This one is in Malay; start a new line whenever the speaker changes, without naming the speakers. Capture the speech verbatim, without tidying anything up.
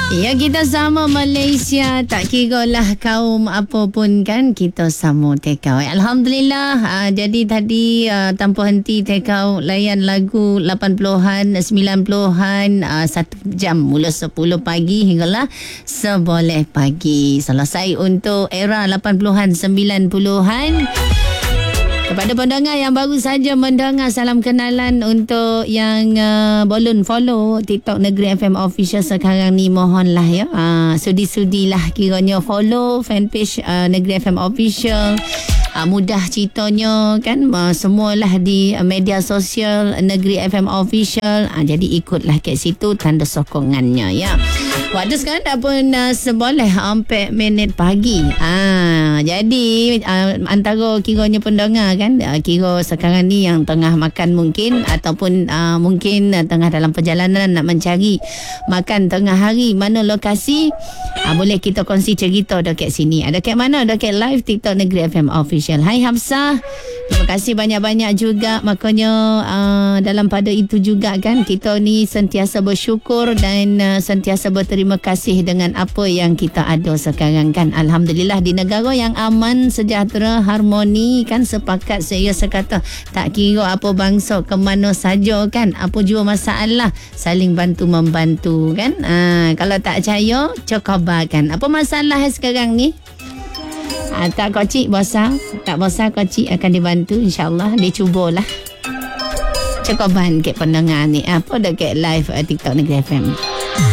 Ya, kita sama Malaysia. Tak kira lah kaum apa pun kan, kita sama take out. Alhamdulillah. Uh, jadi tadi uh, tanpa henti take out layan lagu lapan puluhan, sembilan puluhan, uh, satu jam mula sepuluh pagi hinggalah seboleh pagi. Selesai untuk era lapan puluhan, sembilan puluhan. Kepada pendengar yang baru saja mendengar, salam kenalan. Untuk yang uh, belum follow TikTok Negeri F M Official sekarang ni, mohonlah ya, uh, sudi-sudilah kiranya follow fanpage uh, Negeri F M Official. Uh, mudah ceritanya kan, uh, semualah di uh, media sosial Negeri F M Official. Uh, jadi ikutlah kat situ tanda sokongannya ya. Waktu sekarang dah pun uh, seboleh empat minit pagi. Ah, jadi uh, antara kiranya pendengar kan, uh, kira sekarang ni yang tengah makan mungkin, ataupun uh, mungkin uh, tengah dalam perjalanan nak mencari makan tengah hari, mana lokasi, uh, boleh kita kongsi cerita dekat sini. Ada kat mana? Dekat live TikTok Negeri F M Official. Hai Hafsah, terima kasih banyak-banyak juga. Makanya uh, dalam pada itu juga kan, kita ni sentiasa bersyukur dan uh, sentiasa berterima kasih dengan apa yang kita ada sekarang kan. Alhamdulillah, di negara yang aman, sejahtera, harmoni kan, sepakat saya sekata, tak kira apa bangsa ke mana saja kan, apa jua masalah, saling bantu membantu kan. Ha, kalau tak percaya, coba kan apa masalah sekarang ni. Ha, tak kocik bosan, tak bosan kocik akan dibantu, insyaAllah. Dia cubalah. Cokoban ke pendengar ni apa dekat live uh, TikTok Negeri F M.